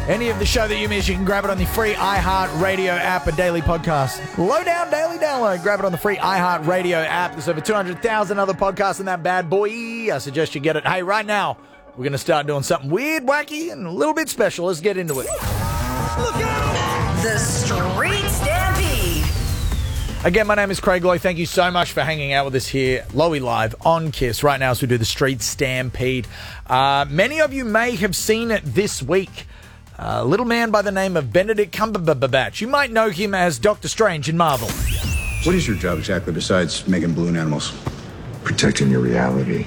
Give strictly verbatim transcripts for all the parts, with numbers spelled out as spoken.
Any of the show that you miss, you can grab it on the free iHeartRadio app, a daily podcast. Lowdown Daily Download. Grab it on the free iHeartRadio app. There's over two hundred thousand other podcasts in that bad boy. I suggest you get it. Hey, right now, we're going to start doing something weird, wacky, and a little bit special. Let's get into it. Look out! The Street Stampede. Again, my name is Craig Lowe. Thank you so much for hanging out with us here, Lowy Live on KISS, right now as we do the Street Stampede. Uh, many of you may have seen it this week. A little man by the name of Benedict Cumberbatch. You might know him as Doctor Strange in Marvel. What is your job exactly besides making balloon animals? Protecting your reality,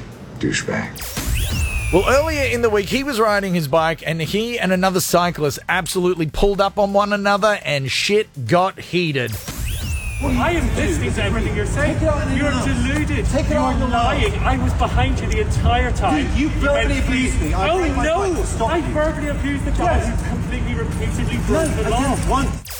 douchebag. Well, earlier in the week, he was riding his bike, and he and another cyclist absolutely pulled up on one another, and shit got heated. Well, I am listening to everything you're saying. You're deluded. Take it You're on the lying. I was behind you the entire time. Dude, you verbally And please- abused me. I Oh broke my no! bike to stop I you. verbally abused the guy Yes. who completely, repeatedly No, broke the I law. didn't once.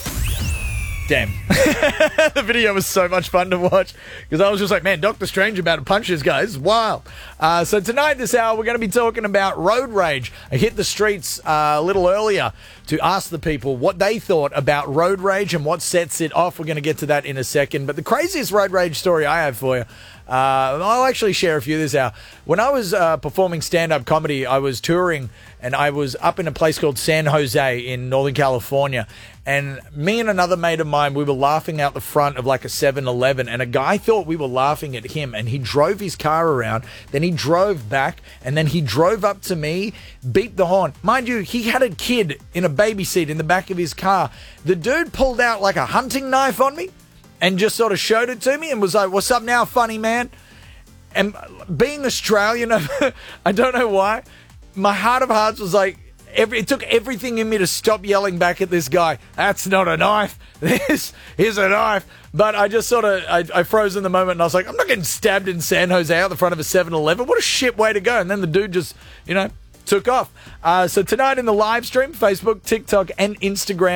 Damn. The video was so much fun to watch because I was just like, man, Doctor Strange about to punch this guy. This is wild. Uh, so tonight, this hour, we're going to be talking about road rage. I hit the streets uh, a little earlier to ask the people what they thought about road rage and what sets it off. We're going to get to that in a second. But the craziest road rage story I have for you, uh, I'll actually share a few this hour. When I was uh, performing stand-up comedy, I was touring and I was up in a place called San Jose in Northern California. And me and another mate of mine, we were laughing out the front of like a seven eleven, and a guy thought we were laughing at him, and he drove his car around, then he drove back, and then he drove up to me, beeped the horn. Mind you, he had a kid in a baby seat in the back of his car. The dude pulled out like a hunting knife on me and just sort of showed it to me and was like, "What's up now, funny man?" And being Australian, I don't know why, my heart of hearts was like, Every, it took everything in me to stop yelling back at this guy. That's not a knife. This is a knife. But I just sort of, I, I froze in the moment and I was like, I'm not getting stabbed in San Jose out the front of a seven eleven. What a shit way to go. And then the dude just, you know, took off. Uh, so tonight in the live stream, Facebook, TikTok, and Instagram.